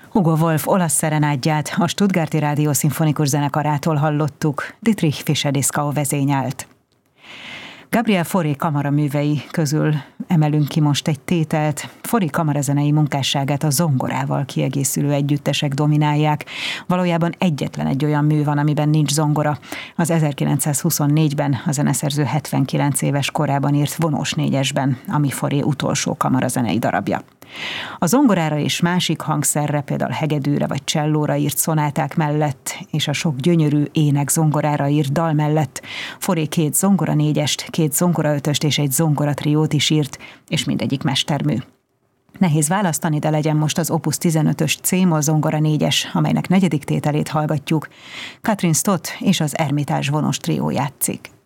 Hugo Wolf olasz szerenádját a Stuttgarti Rádió Szimfonikus Zenekarától hallottuk, Dietrich Fischer-Dieskau vezényelt. Gabriel Fauré kamaraművei közül emelünk ki most egy tételt. Fauré kamarazenei munkásságát a zongorával kiegészülő együttesek dominálják. Valójában egyetlen egy olyan mű van, amiben nincs zongora. Az 1924-ben a zeneszerző 79 éves korában írt vonós négyesben, ami Fauré utolsó kamarazenei darabja. A zongorára és másik hangszerre, például hegedűre vagy csellóra írt szonáták mellett, és a sok gyönyörű ének zongorára írt dal mellett Fauré 2 zongora négyest, 2 zongora ötöst és egy zongora triót is írt, és mindegyik mestermű. Nehéz választani, de legyen most az Opus 15-ös C-moll zongora 4-es, amelynek 4. tételét hallgatjuk. Katrin Stott és az Ermitás vonós trió játszik.